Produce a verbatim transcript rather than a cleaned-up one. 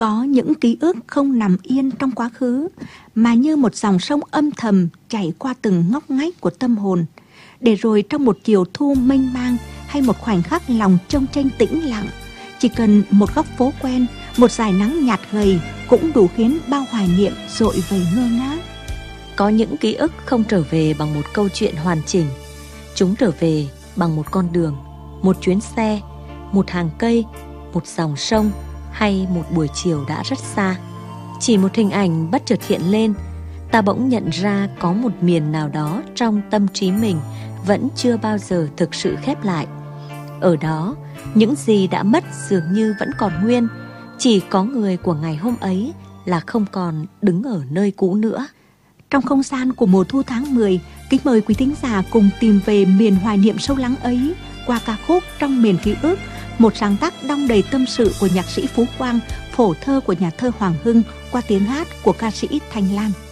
Có những ký ức không nằm yên trong quá khứ, mà như một dòng sông âm thầm chảy qua từng ngóc ngách của tâm hồn, để rồi trong một chiều thu mênh mang hay một khoảnh khắc lòng trông tranh tĩnh lặng, chỉ cần một góc phố quen, một dải nắng nhạt gầy cũng đủ khiến bao hoài niệm dội vời ngơ ngác. Có những ký ức không trở về bằng một câu chuyện hoàn chỉnh. Chúng trở về bằng một con đường, một chuyến xe, một hàng cây, một dòng sông hay một buổi chiều đã rất xa. Chỉ một hình ảnh bất chợt hiện lên, ta bỗng nhận ra có một miền nào đó trong tâm trí mình vẫn chưa bao giờ thực sự khép lại. Ở đó, những gì đã mất dường như vẫn còn nguyên, chỉ có người của ngày hôm ấy là không còn đứng ở nơi cũ nữa. Trong không gian của mùa thu tháng mười, kính mời quý thính giả cùng tìm về miền hoài niệm sâu lắng ấy qua ca khúc Trong miền ký ức, một sáng tác đong đầy tâm sự của nhạc sĩ Phú Quang, phổ thơ của nhà thơ Hoàng Hưng qua tiếng hát của ca sĩ Thanh Lam.